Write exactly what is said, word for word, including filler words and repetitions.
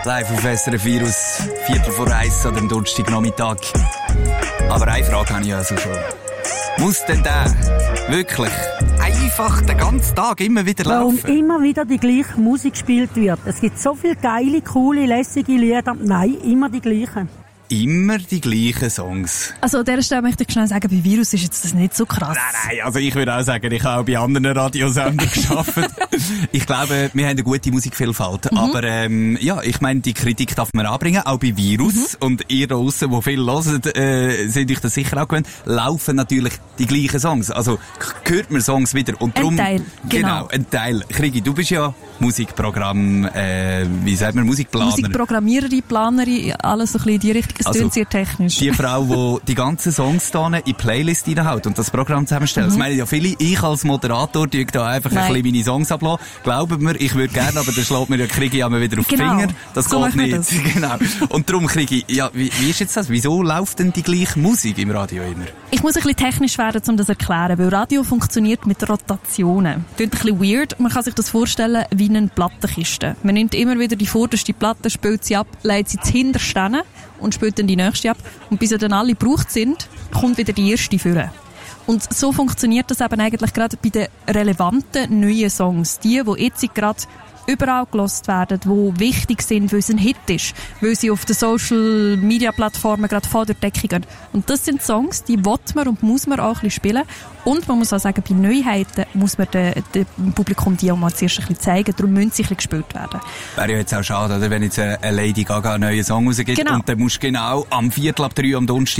Live auf S R F Virus, Viertel vor eins an dem Donnerstagnachmittag. Aber eine Frage habe ich also schon. Muss denn der wirklich einfach den ganzen Tag immer wieder laufen? Warum immer wieder die gleiche Musik gespielt wird. Es gibt so viele geile, coole, lässige Lieder. Nein, immer die gleichen. Immer die gleichen Songs. Also an dieser Stelle möchte ich schnell sagen, bei Virus ist jetzt das nicht so krass. Nein, nein, also ich würde auch sagen, ich habe auch bei anderen Radiosendern gearbeitet. Ich glaube, wir haben eine gute Musikvielfalt. Mhm. Aber ähm, ja, ich meine, die Kritik darf man anbringen, auch bei Virus. Mhm. Und ihr da draussen, die viel hören, äh, sind euch das sicher auch gewöhnt, laufen natürlich die gleichen Songs. Also hört man Songs wieder. Und drum, ein Teil, genau. Genau, ein Teil. Krigi, du bist ja Musikprogramm, äh, wie sagt man, Musikplaner. Musikprogrammiererin, Planerin, alles so ein bisschen in die Richtung. Es also, klingt sehr technisch. Die Frau, die die ganzen Songs da in die Playlist reinhaut und das Programm zusammenstellt. Mhm. Das meinen ja viele. Ich als Moderator tue da einfach Nein. ein bisschen meine Songs ablassen. Glaubt mir, ich würde gerne, aber dann schlägt mir ja Krigi einmal wieder auf genau. die Finger. Das so geht nicht. Das. Genau. Und darum, Krigi, ja, wie, wie ist jetzt das? Wieso läuft denn die gleiche Musik im Radio immer? Ich muss ein bisschen technisch werden, um das zu erklären, weil Radio funktioniert mit Rotationen. Das klingt ein bisschen weird. Man kann sich das vorstellen wie eine Plattenkiste. Man nimmt immer wieder die vorderste Platte, spielt sie ab, legt sie zuhinterst hin und spielt dann die nächste ab. Und bis sie dann alle gebraucht sind, kommt wieder die erste führen. Und so funktioniert das eben eigentlich gerade bei den relevanten neuen Songs. Die, die jetzt gerade überall gelost werden, die wichtig sind, weil es ein Hit ist, weil sie auf den Social-Media-Plattformen gerade vor der Decke gehen. Und das sind Songs, die will man und muss man auch ein bisschen spielen. Und man muss auch sagen, bei Neuheiten muss man dem de, de Publikum die auch mal zuerst ein bisschen zeigen, darum müssen sie ein bisschen gespielt werden. Wäre ja jetzt auch schade, oder, wenn jetzt eine Lady Gaga einen neuen Song rausgibt genau. und dann musst du genau am Viertel ab drei am Donnerstag